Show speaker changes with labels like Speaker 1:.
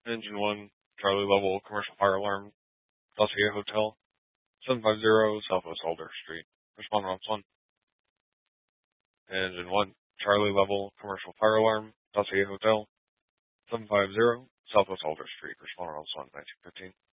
Speaker 1: Engine 1, Charlie Level, Commercial Fire Alarm, Dossier Hotel, 750 Southwest Alder Street. Respond on 1. Engine 1, Charlie Level, Commercial Fire Alarm, Dossier Hotel, 750 Southwest Alder Street. Respond on 1915.